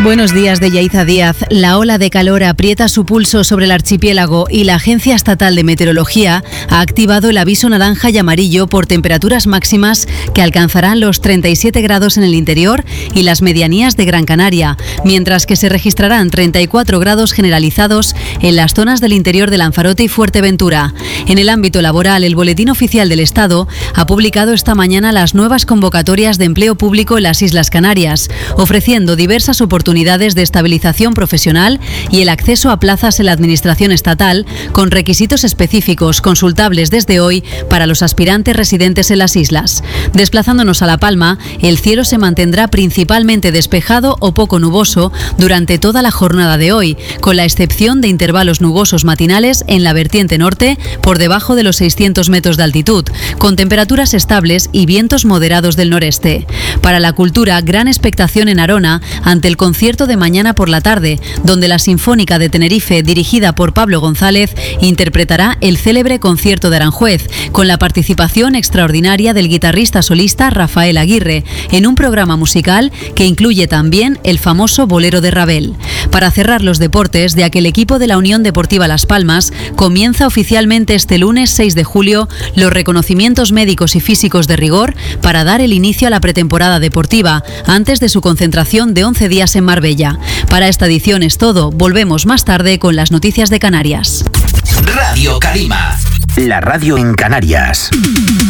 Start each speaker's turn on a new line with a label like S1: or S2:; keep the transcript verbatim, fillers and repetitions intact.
S1: Buenos días de Yaiza Díaz. La ola de calor aprieta su pulso sobre el archipiélago y la Agencia Estatal de Meteorología ha activado el aviso naranja y amarillo por temperaturas máximas que alcanzarán los treinta y siete grados en el interior y las medianías de Gran Canaria, mientras que se registrarán treinta y cuatro grados generalizados en las zonas del interior de Lanzarote y Fuerteventura. En el ámbito laboral, el Boletín Oficial del Estado ha publicado esta mañana las nuevas convocatorias de empleo público en las Islas Canarias, ofreciendo diversas oportunidades oportunidades de estabilización profesional y el acceso a plazas en la Administración estatal con requisitos específicos consultables desde hoy para los aspirantes residentes en las islas. Desplazándonos a La Palma, el cielo se mantendrá principalmente despejado o poco nuboso durante toda la jornada de hoy, con la excepción de intervalos nubosos matinales en la vertiente norte por debajo de los seiscientos metros de altitud, con temperaturas estables y vientos moderados del noreste. Para la cultura, gran expectación en Arona ante el concierto de mañana por la tarde, donde la Sinfónica de Tenerife, dirigida por Pablo González, interpretará el célebre concierto de Aranjuez, con la participación extraordinaria del guitarrista solista Rafael Aguirre, en un programa musical que incluye también el famoso bolero de Ravel. Para cerrar los deportes, ya que el equipo de la Unión Deportiva Las Palmas comienza oficialmente este lunes seis de julio los reconocimientos médicos y físicos de rigor para dar el inicio a la pretemporada deportiva, antes de su concentración de once días en Marbella. Para esta edición es todo. Volvemos más tarde con las noticias de Canarias.
S2: Radio Calima, la radio en Canarias.